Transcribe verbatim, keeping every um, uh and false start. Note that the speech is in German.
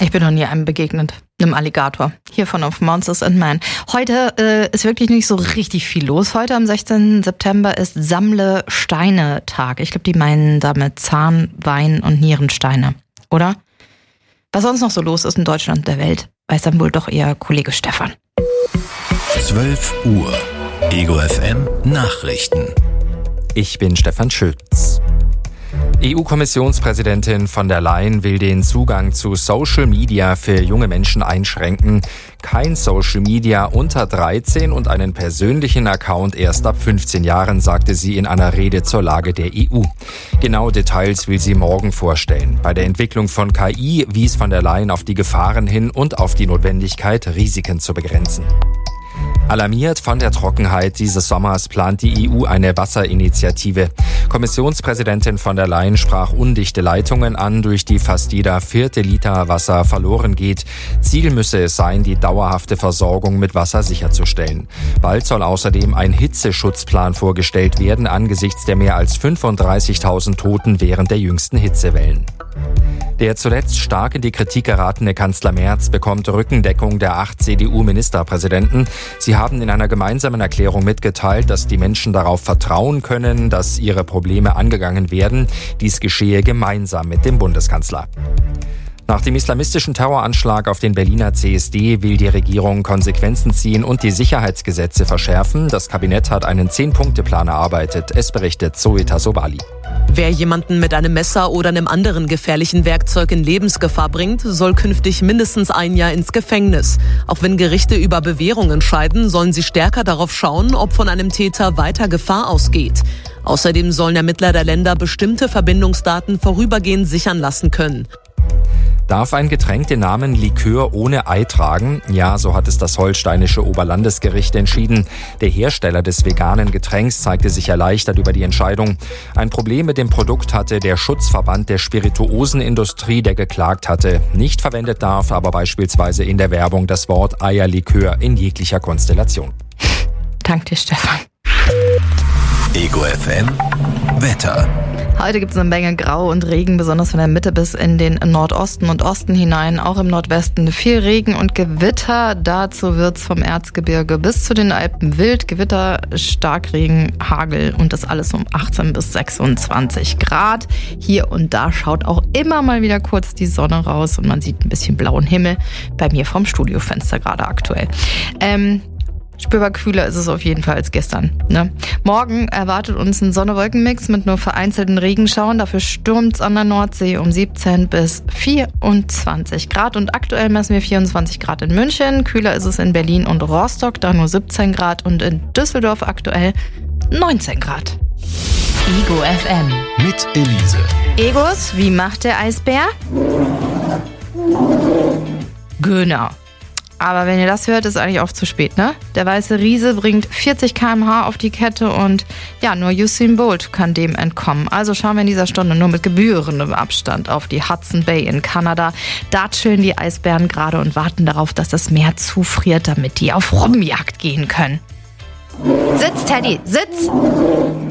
Ich bin noch nie einem begegnet, einem Alligator. Hiervon auf Monsters and Men. Heute äh, ist wirklich nicht so richtig viel los. Heute am sechzehnten September ist Sammle-Steine-Tag. Ich glaube, die meinen damit Zahn-, Wein- und Nierensteine, oder? Was sonst noch so los ist in Deutschland und der Welt, weiß dann wohl doch eher Kollege Stefan. zwölf Uhr. Ego F M Nachrichten. Ich bin Stefan Schütz. E U-Kommissionspräsidentin von der Leyen will den Zugang zu Social Media für junge Menschen einschränken. Kein Social Media unter dreizehn und einen persönlichen Account erst ab fünfzehn Jahren, sagte sie in einer Rede zur Lage der E U. Genaue Details will sie morgen vorstellen. Bei der Entwicklung von K I wies von der Leyen auf die Gefahren hin und auf die Notwendigkeit, Risiken zu begrenzen. Alarmiert von der Trockenheit dieses Sommers plant die E U eine Wasserinitiative. Kommissionspräsidentin von der Leyen sprach undichte Leitungen an, durch die fast jeder vierte Liter Wasser verloren geht. Ziel müsse es sein, die dauerhafte Versorgung mit Wasser sicherzustellen. Bald soll außerdem ein Hitzeschutzplan vorgestellt werden, angesichts der mehr als fünfunddreißigtausend Toten während der jüngsten Hitzewellen. Der zuletzt stark in die Kritik geratene Kanzler Merz bekommt Rückendeckung der acht C D U-Ministerpräsidenten. Sie haben in einer gemeinsamen Erklärung mitgeteilt, dass die Menschen darauf vertrauen können, dass ihre Probleme angegangen werden. Dies geschehe gemeinsam mit dem Bundeskanzler. Nach dem islamistischen Terroranschlag auf den Berliner C S D will die Regierung Konsequenzen ziehen und die Sicherheitsgesetze verschärfen. Das Kabinett hat einen Zehn-Punkte-Plan erarbeitet. Es berichtet Zoe Tasobali. Wer jemanden mit einem Messer oder einem anderen gefährlichen Werkzeug in Lebensgefahr bringt, soll künftig mindestens ein Jahr ins Gefängnis. Auch wenn Gerichte über Bewährung entscheiden, sollen sie stärker darauf schauen, ob von einem Täter weiter Gefahr ausgeht. Außerdem sollen Ermittler der Länder bestimmte Verbindungsdaten vorübergehend sichern lassen können. Darf ein Getränk den Namen Likör ohne Ei tragen? Ja, so hat es das holsteinische Oberlandesgericht entschieden. Der Hersteller des veganen Getränks zeigte sich erleichtert über die Entscheidung. Ein Problem mit dem Produkt hatte der Schutzverband der Spirituosenindustrie, der geklagt hatte. Nicht verwendet darf aber beispielsweise in der Werbung das Wort Eierlikör in jeglicher Konstellation. Dank dir, Stefan. Ego F M Wetter. Heute gibt es eine Menge Grau und Regen, besonders von der Mitte bis in den Nordosten und Osten hinein. Auch im Nordwesten viel Regen und Gewitter. Dazu wird es vom Erzgebirge bis zu den Alpen wild. Gewitter, Starkregen, Hagel und das alles um achtzehn bis sechsundzwanzig Grad. Hier und da schaut auch immer mal wieder kurz die Sonne raus und man sieht ein bisschen blauen Himmel. Bei mir vom Studiofenster gerade aktuell. Ähm... Spürbar kühler ist es auf jeden Fall als gestern. Ne? Morgen erwartet uns ein Sonne-Wolken-Mix mit nur vereinzelten Regenschauern. Dafür stürmt es an der Nordsee um siebzehn bis vierundzwanzig Grad. Und aktuell messen wir vierundzwanzig Grad in München. Kühler ist es in Berlin und Rostock, da nur siebzehn Grad. Und in Düsseldorf aktuell neunzehn Grad. Ego F M. Mit Elise. Egos, wie macht der Eisbär? Genau. Aber wenn ihr das hört, ist eigentlich auch zu spät, ne? Der weiße Riese bringt vierzig Kilometer pro Stunde auf die Kette und ja, nur Usain Bolt kann dem entkommen. Also schauen wir in dieser Stunde nur mit gebührendem Abstand auf die Hudson Bay in Kanada. Da chillen die Eisbären gerade und warten darauf, dass das Meer zufriert, damit die auf Robbenjagd gehen können. Sitz, Teddy, sitz!